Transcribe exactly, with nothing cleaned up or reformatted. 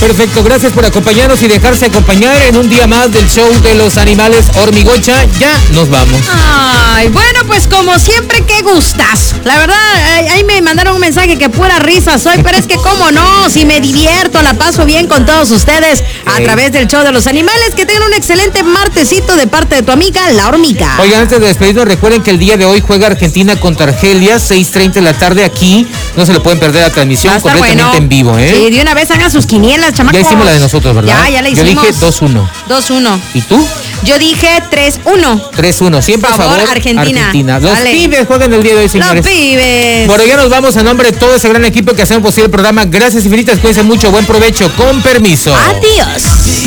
Perfecto, gracias por acompañarnos y dejarse acompañar en un día más del show de los animales Hormigocha. Ya nos vamos. Ay, bueno, pues como siempre, qué gustas. La verdad, ahí me mandaron un mensaje que pura risa soy, pero es que cómo no, si me divierto, la paso bien con todos ustedes a Hey. través del show de los animales. Que tengan un excelente martesito de parte de tu amiga, La Hormiga. Oigan, antes de despedirnos, recuerden que el día de hoy juega Argentina contra Argelia, seis treinta de la tarde aquí. No se lo pueden perder la transmisión Va a estar completamente bueno. en vivo, ¿eh? Sí, de una vez hagan sus quinielas, chamacos. Ya hicimos la de nosotros, ¿verdad? Ya, ya la hicimos. Yo dije dos uno. dos uno. ¿Y tú? Yo dije tres uno. tres uno. Siempre a Favor, favor, Argentina. Argentina. Los Dale. pibes juegan el día de hoy, Los señores. pibes. Por allá nos vamos a nombre de todo ese gran equipo que hacemos posible el programa. Gracias infinitas, cuídense mucho, buen provecho, con permiso. Adiós.